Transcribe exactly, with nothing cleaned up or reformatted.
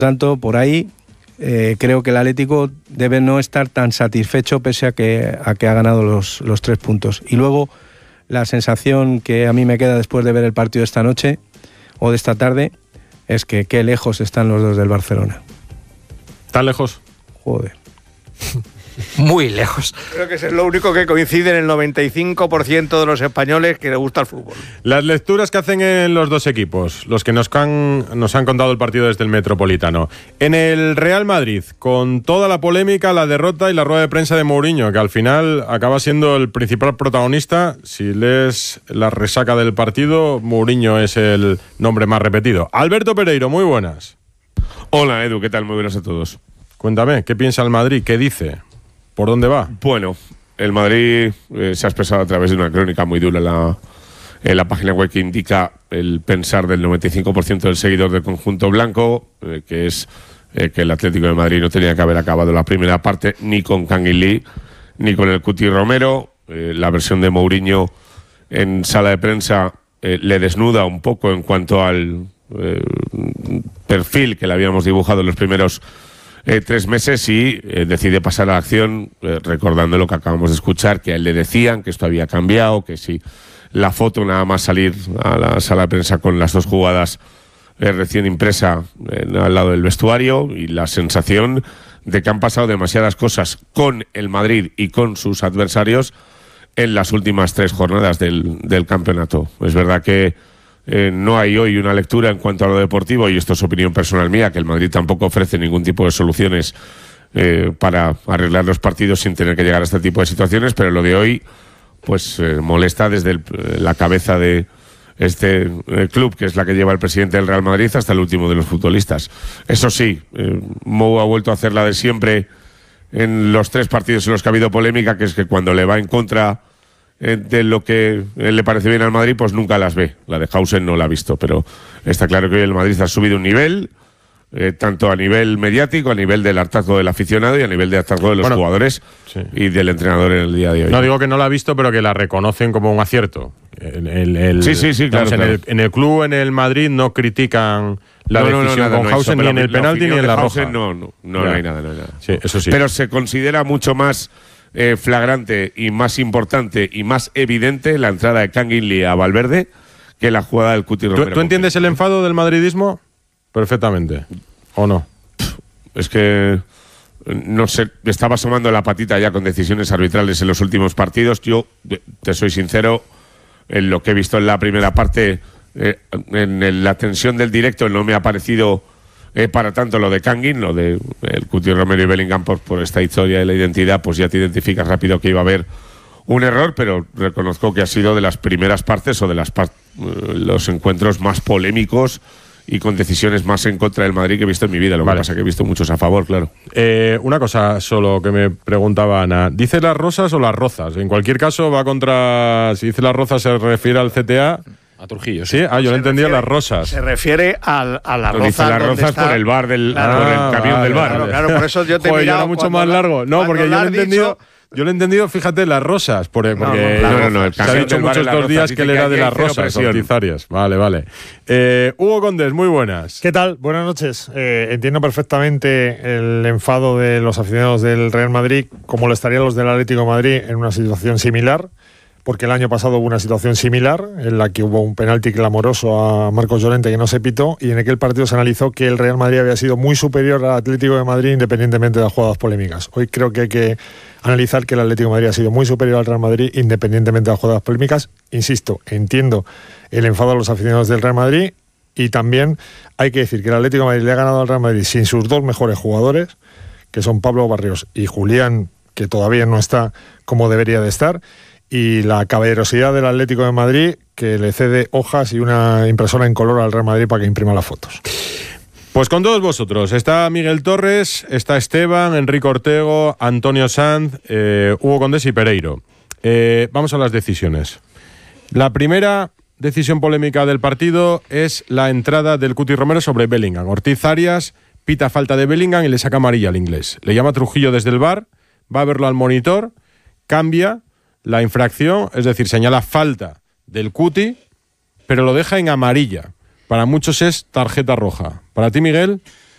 tanto, por ahí eh, creo que el Atlético debe no estar tan satisfecho pese a que, a que ha ganado los, los tres puntos. Y luego la sensación que a mí me queda después de ver el partido de esta noche o de esta tarde es que qué lejos están los dos del Barcelona. ¿Tan lejos? Joder. Muy lejos. Creo que es lo único que coincide en el noventa y cinco por ciento de los españoles que les gusta el fútbol. Las lecturas que hacen en los dos equipos, los que nos han, nos han contado el partido desde el Metropolitano. En el Real Madrid, con toda la polémica, la derrota y la rueda de prensa de Mourinho, que al final acaba siendo el principal protagonista. Si lees la resaca del partido, Mourinho es el nombre más repetido. Alberto Pereiro, muy buenas. Hola Edu, ¿qué tal? Muy buenas a todos. Cuéntame, ¿qué piensa el Madrid? ¿Qué dice? ¿Por dónde va? Bueno, el Madrid eh, se ha expresado a través de una crónica muy dura en la, en la página web que indica el pensar del noventa y cinco por ciento del seguidor del conjunto blanco, eh, que es eh, que el Atlético de Madrid no tenía que haber acabado la primera parte ni con Kangin Lee ni con el Cuti Romero. Eh, la versión de Mourinho en sala de prensa eh, le desnuda un poco en cuanto al eh, perfil que le habíamos dibujado en los primeros Eh, tres meses y eh, decide pasar a la acción eh, recordando lo que acabamos de escuchar, que a él le decían que esto había cambiado, que si la foto nada más salir a la sala de prensa con las dos jugadas eh, recién impresa eh, al lado del vestuario, y la sensación de que han pasado demasiadas cosas con el Madrid y con sus adversarios en las últimas tres jornadas del, del campeonato. Es verdad que Eh, no hay hoy una lectura en cuanto a lo deportivo, y esto es opinión personal mía, que el Madrid tampoco ofrece ningún tipo de soluciones eh, para arreglar los partidos sin tener que llegar a este tipo de situaciones, pero lo de hoy pues eh, molesta desde el, la cabeza de este eh, club, que es la que lleva el presidente del Real Madrid, hasta el último de los futbolistas. Eso sí, eh, Mou ha vuelto a hacer la de siempre en los tres partidos en los que ha habido polémica, que es que cuando le va en contra de lo que le parece bien al Madrid, pues nunca las ve. La de Hausen no la ha visto, pero está claro que hoy el Madrid ha subido un nivel, eh, tanto a nivel mediático, a nivel del hartazgo del aficionado y a nivel del hartazgo de los bueno, jugadores sí. y del entrenador en el día de hoy. No digo que no la ha visto, pero que la reconocen como un acierto. El, el, el, sí, sí, sí, claro, digamos, claro. En, el, en el club, en el Madrid, no critican la no, decisión no, no, con no, Hausen, no, ni en el penalti ni en la roja. No, no, no, no hay nada, no hay nada. Sí, eso sí. Pero se considera mucho más Eh, flagrante y más importante y más evidente la entrada de Kangin Lee a Valverde que la jugada del Cuti Romero. ¿Tú, ¿Tú entiendes el enfado del madridismo? Perfectamente. ¿O no? Es que no sé, estaba asomando la patita ya con decisiones arbitrales en los últimos partidos. Yo, te soy sincero, en lo que he visto en la primera parte, eh, en la tensión del directo no me ha parecido Eh, para tanto lo de Kangin, lo de el Cuti Romero y Bellingham, por, por esta historia de la identidad, pues ya te identificas rápido que iba a haber un error, pero reconozco que ha sido de las primeras partes o de las par- los encuentros más polémicos y con decisiones más en contra del Madrid que he visto en mi vida. Lo vale. que pasa es que he visto muchos a favor, claro. Eh, una cosa solo que me preguntaba Ana. ¿Dice las rosas o las rozas? En cualquier caso va contra... Si dice las rozas se refiere al C T A... A Trujillo, sí. sí ah, yo lo entendía las rosas. Se refiere a, a las no, rozas. Las rozas por el bar del claro, por el camión vale, del bar. Claro, claro, por eso yo te he Joder, mirado era mucho más largo. No, porque yo lo he entendido. Yo lo he entendido, fíjate, las rosas. Porque, no, porque no, claro, no, no, el se ha dicho muchos estos días que él era de las rosas ortizarias. Vale, vale. Eh, Hugo Condés, muy buenas. ¿Qué tal? Buenas noches. Eh, entiendo perfectamente el enfado de los aficionados del Real Madrid, como lo estarían los del Atlético de Madrid en una situación similar, porque el año pasado hubo una situación similar en la que hubo un penalti clamoroso a Marcos Llorente que no se pitó, y en aquel partido se analizó que el Real Madrid había sido muy superior al Atlético de Madrid independientemente de las jugadas polémicas. Hoy creo que hay que analizar que el Atlético de Madrid ha sido muy superior al Real Madrid independientemente de las jugadas polémicas. Insisto, entiendo el enfado de los aficionados del Real Madrid, y también hay que decir que el Atlético de Madrid le ha ganado al Real Madrid sin sus dos mejores jugadores, que son Pablo Barrios y Julián, que todavía no está como debería de estar, y la caballerosidad del Atlético de Madrid, que le cede hojas y una impresora en color al Real Madrid para que imprima las fotos. Pues con todos vosotros, está Miguel Torres, está Esteban, Enrique Ortego, Antonio Sanz, eh, Hugo Condés y Pereiro. Eh, vamos a las decisiones. La primera decisión polémica del partido es la entrada del Cuti Romero sobre Bellingham. Ortiz Arias pita falta de Bellingham y le saca amarilla al inglés. Le llama Trujillo desde el V A R, va a verlo al monitor, cambia la infracción, es decir, señala falta del Cuti, pero lo deja en amarilla. Para muchos es tarjeta roja. ¿Para ti, Miguel?